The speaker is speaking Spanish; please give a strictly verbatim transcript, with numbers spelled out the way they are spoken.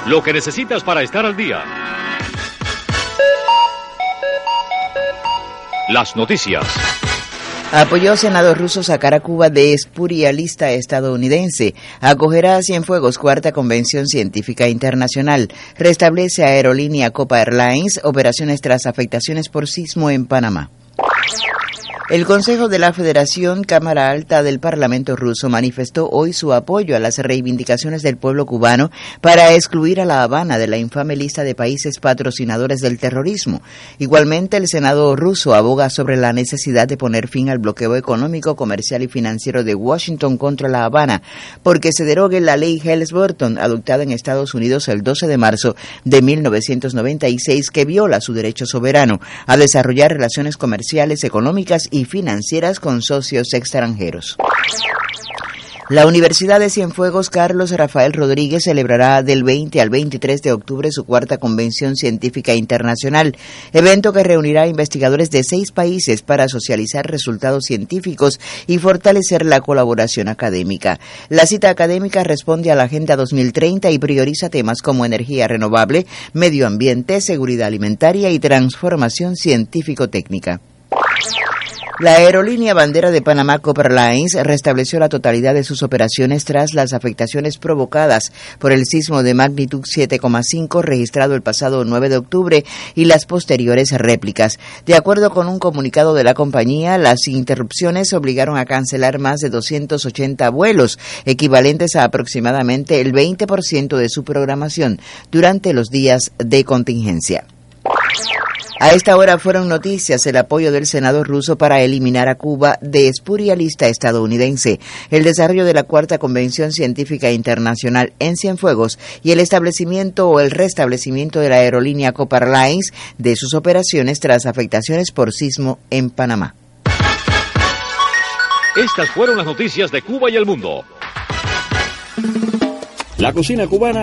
Lo que necesitas para estar al día. Las noticias. Apoyó senador ruso sacar a Cuba de espuria lista estadounidense. Acogerá a Cienfuegos cuarta convención científica internacional. Restablece aerolínea Copa Airlines operaciones tras afectaciones por sismo en Panamá. El Consejo de la Federación, Cámara Alta del Parlamento ruso, manifestó hoy su apoyo a las reivindicaciones del pueblo cubano para excluir a La Habana de la infame lista de países patrocinadores del terrorismo. Igualmente, el Senado ruso aboga sobre la necesidad de poner fin al bloqueo económico, comercial y financiero de Washington contra La Habana, porque se derogue la ley Helms-Burton, adoptada en Estados Unidos el doce de marzo de mil novecientos noventa y seis, que viola su derecho soberano a desarrollar relaciones comerciales, económicas y financieras con socios extranjeros. La Universidad de Cienfuegos Carlos Rafael Rodríguez celebrará del veinte al veintitrés de octubre su cuarta Convención Científica Internacional, evento que reunirá a investigadores de seis países para socializar resultados científicos y fortalecer la colaboración académica. La cita académica responde a la Agenda dos mil treinta y prioriza temas como energía renovable, medio ambiente, seguridad alimentaria y transformación científico-técnica. La aerolínea bandera de Panamá Copa Airlines restableció la totalidad de sus operaciones tras las afectaciones provocadas por el sismo de magnitud siete coma cinco registrado el pasado nueve de octubre y las posteriores réplicas. De acuerdo con un comunicado de la compañía, las interrupciones obligaron a cancelar más de doscientos ochenta vuelos, equivalentes a aproximadamente el veinte por ciento de su programación durante los días de contingencia. A esta hora fueron noticias el apoyo del Senado ruso para eliminar a Cuba de espuria lista estadounidense, el desarrollo de la cuarta Convención Científica Internacional en Cienfuegos y el establecimiento o el restablecimiento de la aerolínea Copa Airlines de sus operaciones tras afectaciones por sismo en Panamá. Estas fueron las noticias de Cuba y el mundo. La cocina cubana